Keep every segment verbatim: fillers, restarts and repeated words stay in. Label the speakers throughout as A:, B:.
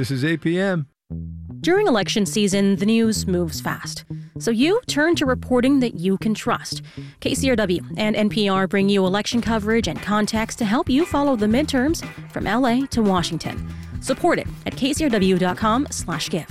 A: This is eight p.m.
B: During election season, the news moves fast. So you turn to reporting that you can trust. K C R W and N P R bring you election coverage and context to help you follow the midterms from L A to Washington. Support it at kcrw.com slash give.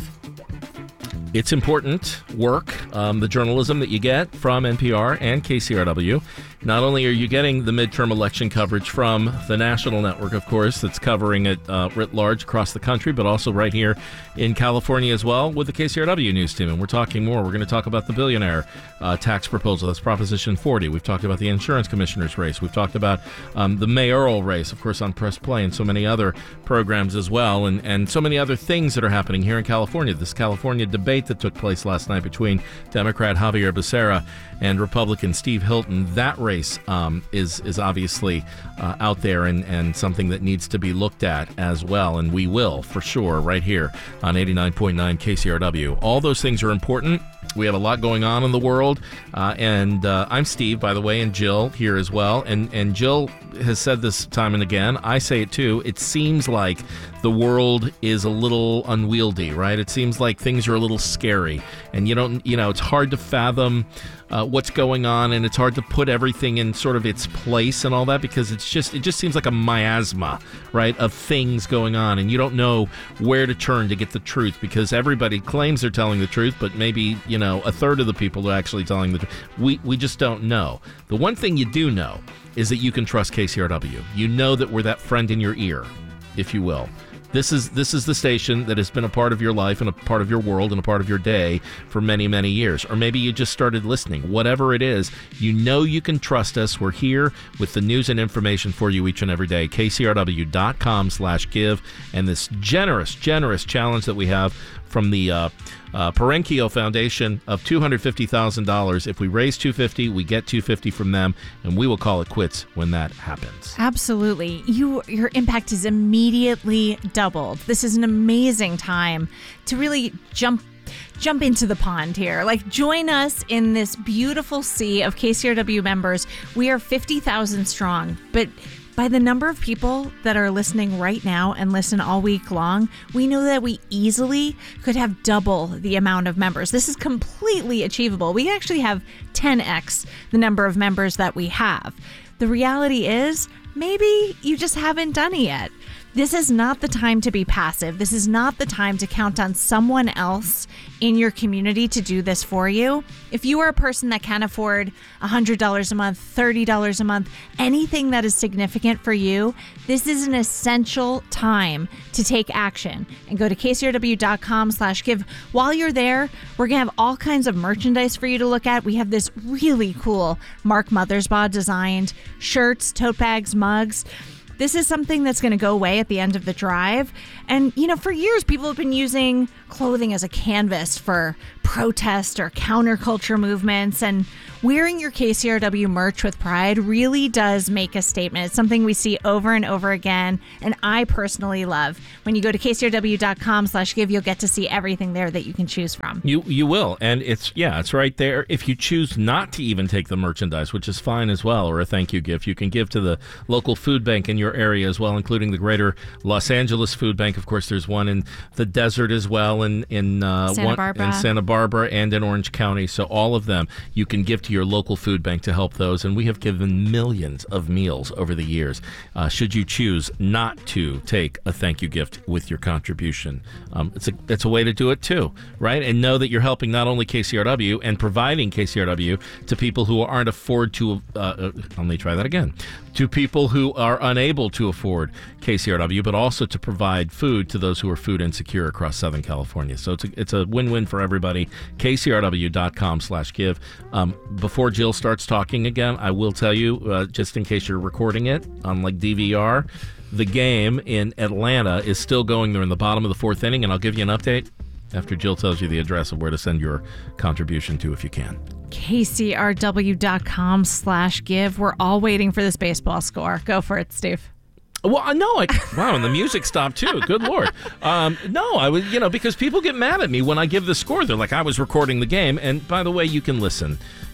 C: It's important work, um, the journalism that you get from N P R and K C R W. Not only are you getting the midterm election coverage from the national network, of course, that's covering it uh, writ large across the country, but also right here in California as well with the K C R W news team. And we're talking more. We're going to talk about the billionaire uh, tax proposal. That's Proposition forty. We've talked about the insurance commissioner's race. We've talked about um, the mayoral race, of course, on Press Play, and so many other programs as well, and, and so many other things that are happening here in California. This California debate that took place last night between Democrat Javier Becerra and Republican Steve Hilton. That race um, is is obviously uh, out there and, and something that needs to be looked at as well, and we will for sure right here on eighty-nine point nine K C R W. All those things are important. We have a lot going on in the world, uh, and uh, I'm Steve, by the way, and Jill here as well. And, and Jill has said this time and again. I say it too. It seems like the world is a little unwieldy, right? It seems like things are a little scary, and you don't, you know, it's hard to fathom uh, what's going on, and it's hard to put everything in sort of its place and all that, because it's just, it just seems like a miasma, right, of things going on, and you don't know where to turn to get the truth, because everybody claims they're telling the truth, but maybe, you know, a third of the people are actually telling the truth. We, we just don't know. The one thing you do know is that you can trust K C R W. You know that we're that friend in your ear, if you will. This is this is the station that has been a part of your life and a part of your world and a part of your day for many, many years. Or maybe you just started listening. Whatever it is, you know you can trust us. We're here with the news and information for you each and every day. K C R W dot com slash give. And this generous, generous challenge that we have from the uh, uh, Parenkio Foundation of two hundred fifty thousand dollars. If we raise two hundred fifty thousand dollars, we get two hundred fifty thousand dollars from them, and we will call it quits when that happens.
D: Absolutely. You, your impact is immediately doubled. This is an amazing time to really jump jump into the pond here. Like, join us in this beautiful sea of K C R W members. We are fifty thousand strong, but by the number of people that are listening right now and listen all week long, we know that we easily could have double the amount of members. This is completely achievable. We actually have ten x the number of members that we have. The reality is, maybe you just haven't done it yet. This is not the time to be passive. This is not the time to count on someone else in your community to do this for you. If you are a person that can't afford one hundred dollars a month, thirty dollars a month, anything that is significant for you, this is an essential time to take action. And go to K C R W dot com slash give. While you're there, we're going to have all kinds of merchandise for you to look at. We have this really cool Mark Mothersbaugh designed shirts, tote bags, mugs. This is something that's going to go away at the end of the drive. And, you know, for years, people have been using clothing as a canvas for protest or counterculture movements. And wearing your K C R W merch with pride really does make a statement. It's something we see over and over again. And I personally love. When you go to K C R W dot com slash give, you'll get to see everything there that you can choose from.
C: You you will. And it's, yeah, it's right there. If you choose not to even take the merchandise, which is fine as well, or a thank you gift, you can give to the local food bank in your area as well, including the Greater Los Angeles Food Bank. Of course, there's one in the desert as well, in, in, uh,
D: Santa
C: one,
D: Barbara.
C: in Santa Barbara and in Orange County. So all of them, you can give to your local food bank to help those. And we have given millions of meals over the years. Uh, should you choose not to take a thank you gift with your contribution, um, it's a it's a way to do it too, right? And know that you're helping not only K C R W and providing K C R W to people who aren't afford to. Uh, uh, let me try that again. To people who are unable to afford K C R W, but also to provide food to those who are food insecure across Southern California. So it's a, it's a win-win for everybody. K C R W dot com slash give. Um, before Jill starts talking again, I will tell you, uh, just in case you're recording it on like D V R, the game in Atlanta is still going. They're in the bottom of the fourth inning, and I'll give you an update after Jill tells you the address of where to send your contribution to if you can.
D: K C R W dot com slash give. We're all waiting for this baseball score. Go for it, Steve.
C: Well, no, I, wow, and the music stopped too. Good Lord. Um, no, I was, you know, because people get mad at me when I give the score. They're like, I was recording the game. And by the way, you can listen.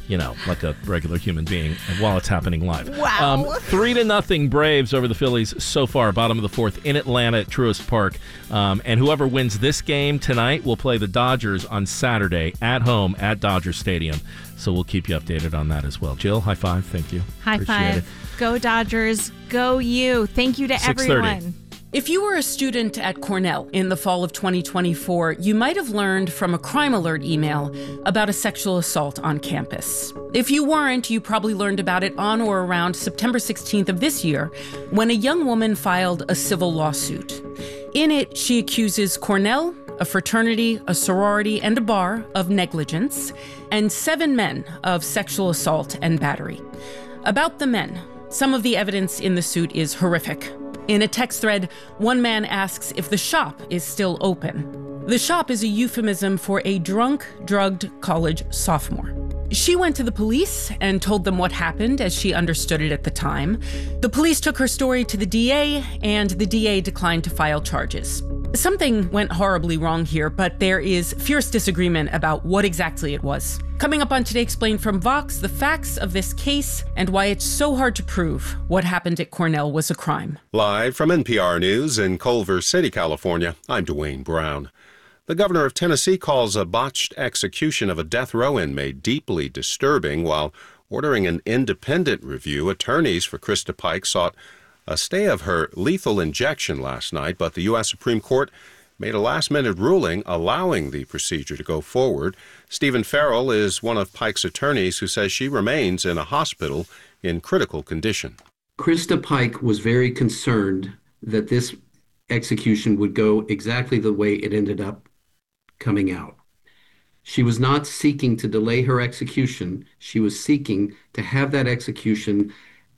C: you know, like a regular human being while it's happening live.
D: Wow.
C: Um, three to nothing Braves over the Phillies so far, bottom of the fourth in Atlanta at Truist Park. Um, and whoever wins this game tonight will play the Dodgers on Saturday at home at Dodger Stadium. So we'll keep you updated on that as well. Jill, high five. Thank you.
D: High
C: Appreciate
D: five.
C: it.
D: Go Dodgers. Go you. Thank you to everyone.
A: If you were a student at Cornell in the fall of twenty twenty-four, you might have learned from a crime alert email about a sexual assault on campus. If you weren't, you probably learned about it on or around September sixteenth of this year, when a young woman filed a civil lawsuit. In it, she accuses Cornell, a fraternity, a sorority, and a bar of negligence, and seven men of sexual assault and battery. About the men, some of the evidence in the suit is horrific. In a text thread, one man asks if the shop is still open. The shop is a euphemism for a drunk, drugged college sophomore. She went to the police and told them what happened as she understood it at the time. The police took her story to the D A, and the D A declined to file charges. Something went horribly wrong here, but there is fierce disagreement about what exactly it was. Coming up on Today Explained from Vox, the facts of this case and why it's so hard to prove what happened at Cornell was a crime.
E: Live from N P R News in Culver City, California, I'm Dwayne Brown. The governor of Tennessee calls a botched execution of a death row inmate deeply disturbing. While ordering an independent review, attorneys for Krista Pike sought a stay of her lethal injection last night, but the U S Supreme Court made a last-minute ruling allowing the procedure to go forward. Stephen Farrell is one of Pike's attorneys who says she remains in a hospital in critical condition.
F: Krista Pike was very concerned that this execution would go exactly the way it ended up coming out. She was not seeking to delay her execution. She was seeking to have that execution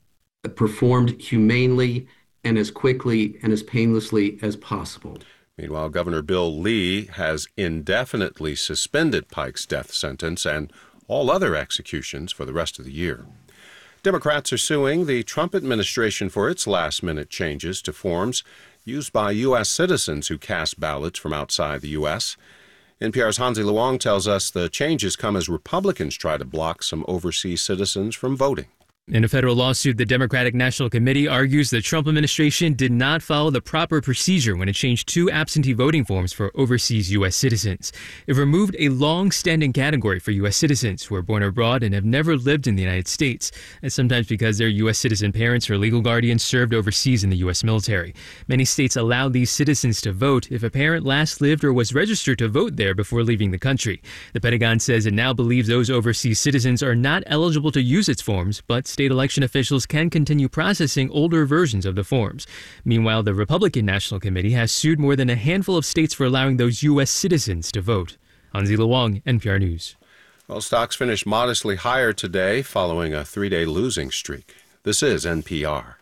F: performed humanely and as quickly and as painlessly as possible.
E: Meanwhile, Governor Bill Lee has indefinitely suspended Pike's death sentence and all other executions for the rest of the year. Democrats are suing the Trump administration for its last-minute changes to forms used by U S citizens who cast ballots from outside the U S. N P R's Hansi Luong tells us the changes come as Republicans try to block some overseas citizens from voting.
G: In a federal lawsuit, the Democratic National Committee argues the Trump administration did not follow the proper procedure when it changed two absentee voting forms for overseas U S citizens. It removed a long-standing category for U S citizens who are born abroad and have never lived in the United States, and sometimes because their U S citizen parents or legal guardians served overseas in the U S military. Many states allow these citizens to vote if a parent last lived or was registered to vote there before leaving the country. The Pentagon says it now believes those overseas citizens are not eligible to use its forms, but state election officials can continue processing older versions of the forms. Meanwhile, the Republican National Committee has sued more than a handful of states for allowing those U S citizens to vote. Hansi Luong, N P R News.
E: Well, stocks finished modestly higher today following a three-day losing streak. This is N P R.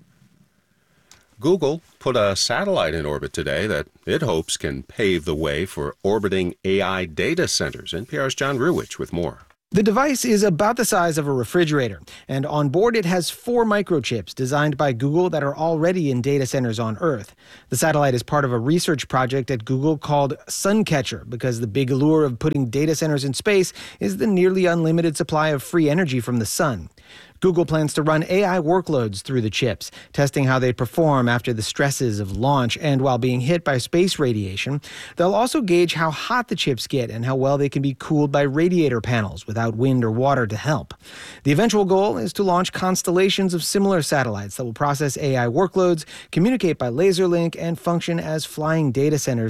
E: Google put a satellite in orbit today that it hopes can pave the way for orbiting A I data centers. N P R's John Ruwitch with more.
H: The device is about the size of a refrigerator, and on board it has four microchips designed by Google that are already in data centers on Earth. The satellite is part of a research project at Google called Suncatcher, because the big allure of putting data centers in space is the nearly unlimited supply of free energy from the sun. Google plans to run A I workloads through the chips, testing how they perform after the stresses of launch and while being hit by space radiation. They'll also gauge how hot the chips get and how well they can be cooled by radiator panels without wind or water to help. The eventual goal is to launch constellations of similar satellites that will process A I workloads, communicate by laser link, and function as flying data centers